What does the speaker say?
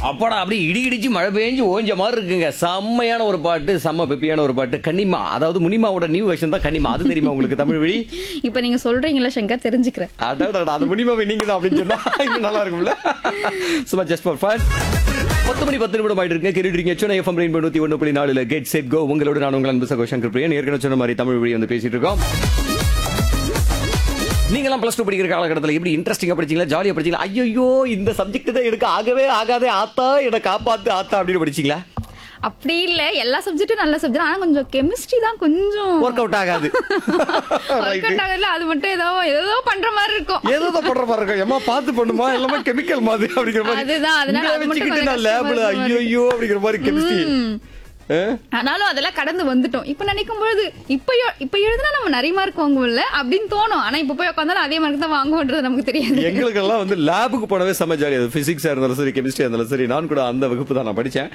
அப்பாடா அப்படியே இடி இடிச்சு மழை பெஞ்சு ஓஞ்ச மாதிரி இருக்குங்க. செம்மையான ஒரு பாட்டு, செம்ம பெப்பியான ஒரு பாட்டு. கன்னிமா, அதாவது முனிமாவோட நியூ வெர்ஷன் தான் கன்னிமா. அது தெரியுமா உங்களுக்கு தமிழ் வழி? இப்ப நீங்க சொல்றீங்களா சங்கர், தெரிஞ்சுக்கிறேன். அடடா, அது முனிமாவை நீங்க தான் அப்படின்னு சொன்னா இன்னும் நல்லா இருக்கும்ல. சும்மா ஜஸ்ட் ஃபார் ஃபன். 10 மணி 10 நிமிடம் ஆயிட்டு இருக்கு. கேட்டுட்டு இருக்கீங்க Chennai FM rainbow 101.4 get set go. உங்களோட நான் உங்கள் அன்பு சகோ சங்கர் பிரியன். ஏற்கனவே சொன்ன மாதிரி தமிழ் வழி வந்து பேசிட்டு இருக்கோம். நீங்களாம் +2 படிக்கிற காலகட்டத்தில் எப்படி இன்ட்ரெஸ்டிங்கா படிச்சீங்களா, ஜாலியா படிச்சீங்களா? ஐயோ இந்த சப்ஜெக்ட் தான் எனக்கு ஆகவே ஆகாதே ஆத்தா, என்னை காப்பாத்து ஆத்தா அப்படின்னு படிச்சீங்களா? அப்படி இல்ல, எல்லா சப்ஜெக்டும் நல்ல சப்ஜெக்ட். ஆனா கொஞ்சம் கெமிஸ்ட்ரி தான் கொஞ்சம் ஒர்க் அவுட் ஆகாது. ஒர்க் அவுட் ஆகல. அது மட்டும் ஏதோ பண்ற மாதிரி இருக்கும். ஏதோ பண்ற மாதிரி இருக்கும். ஏமா பார்த்து பண்ணுமா, எல்லாமே கெமிக்கல் மாதிரி அப்படிங்கிற மாதிரி. அதுதான், அதனால அது மட்டும் கொஞ்சம் லேப்ல ஐயோ அப்படிங்கிற மாதிரி கெமிஸ்ட்ரி. ஆனாலும் அதெல்லாம் கடந்து வந்துட்டோம். இப்ப நினைக்கும் பொழுது இப்ப எழுதுனா நம்ம நிறைய மார்க் வாங்குவோம்ல அப்படின்னு தோணும். ஆனா இப்ப போய் உட்காந்தாலும் அதே மார்க் தான் வாங்குவோன்றது நமக்கு தெரியாது. எங்களுக்கு எல்லாம் வந்து லேபுக்கு போனவே செம்ம ஜாலியா. பிசிக்ஸா இருந்தாலும் சரி, கெமிஸ்ட்ரியா இருந்தாலும் சரி, நான் கூட அந்த வகுப்பு தான் நான் படிச்சேன்.